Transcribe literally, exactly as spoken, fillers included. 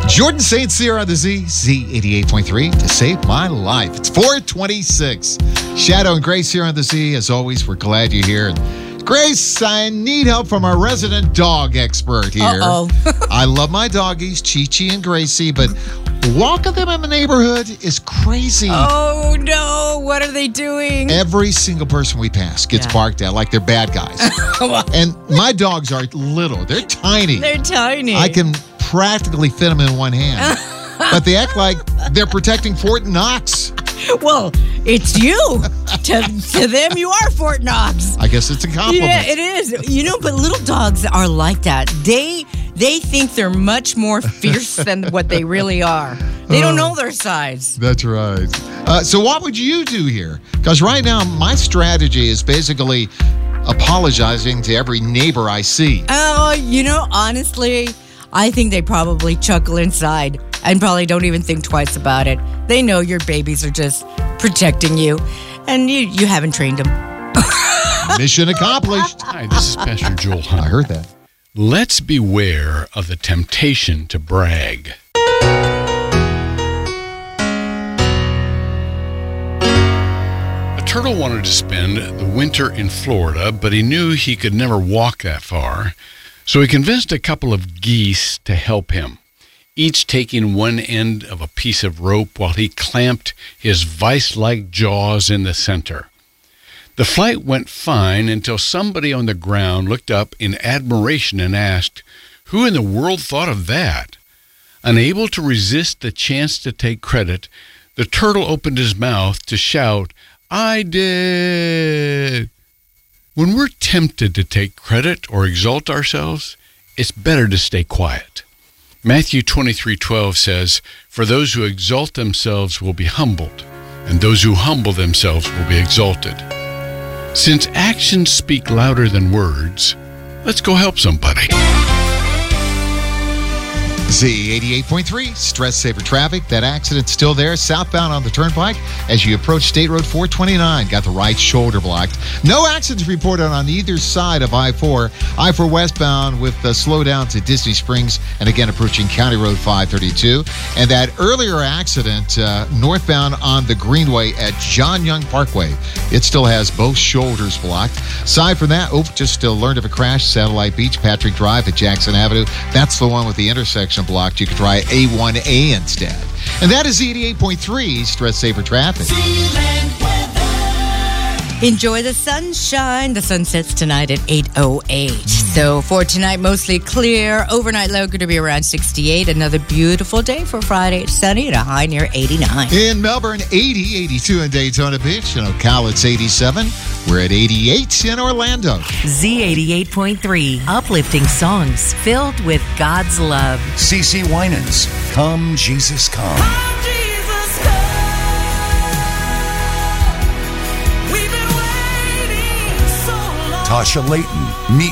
Jordan Saint Cyr on the Z, Z eighty-eight point three to save my life. It's four twenty-six. Shadow and Grace here on the Z. As always, we're glad you're here. And Grace, I need help from our resident dog expert here. Uh-oh. I love my doggies, Chi-Chi and Gracie, but walking them in the neighborhood is crazy. Oh, no. What are they doing? Every single person we pass gets Yeah. barked at like they're bad guys. And my dogs are little. They're tiny. They're tiny. I can practically fit them in one hand. But they act like they're protecting Fort Knox. Well, it's you. to, to them, you are Fort Knox. I guess it's a compliment. Yeah, it is. You know, but little dogs are like that. They they think they're much more fierce than what they really are. They don't know their size. That's right. Uh, so what would you do here? Because right now, my strategy is basically apologizing to every neighbor I see. Oh, you know, honestly, I think they probably chuckle inside and probably don't even think twice about it. They know your babies are just protecting you, and you, you haven't trained them. Mission accomplished. Hi, this is Pastor Joel Hunt. I heard that. Let's beware of the temptation to brag. A turtle wanted to spend the winter in Florida, but he knew he could never walk that far, so he convinced a couple of geese to help him, each taking one end of a piece of rope while he clamped his vice-like jaws in the center. The flight went fine until somebody on the ground looked up in admiration and asked, "Who in the world thought of that?" Unable to resist the chance to take credit, the turtle opened his mouth to shout, "I did!" When we're tempted to take credit or exalt ourselves, it's better to stay quiet. Matthew twenty-three twelve says, "For those who exalt themselves will be humbled, and those who humble themselves will be exalted." Since actions speak louder than words, let's go help somebody. Z eighty-eight point three, stress saver traffic. That accident's still there, southbound on the turnpike as you approach State Road four twenty-nine. Got the right shoulder blocked. No accidents reported on either side of I four. I four westbound with a slowdown to Disney Springs and again approaching County Road five thirty-two. And that earlier accident uh, northbound on the Greenway at John Young Parkway. It still has both shoulders blocked. Aside from that, oh, just still learned of a crash. Satellite Beach, Patrick Drive at Jackson Avenue. That's the one with the intersection blocked. You could try A one A instead. And that is eighty-eight point three Stress Saver Traffic. Enjoy the sunshine. The sun sets tonight at eight oh eight. So for tonight, mostly clear. Overnight low going to be around sixty-eight. Another beautiful day for Friday. It's sunny at a high near eighty-nine. In Melbourne, eighty, eighty-two in Daytona Beach. In Ocala, it's eighty-seven. We're at eighty-eight in Orlando. Z eighty-eight point three, uplifting songs filled with God's love. C C Winans, Come Jesus Come. Tasha Layton, Meet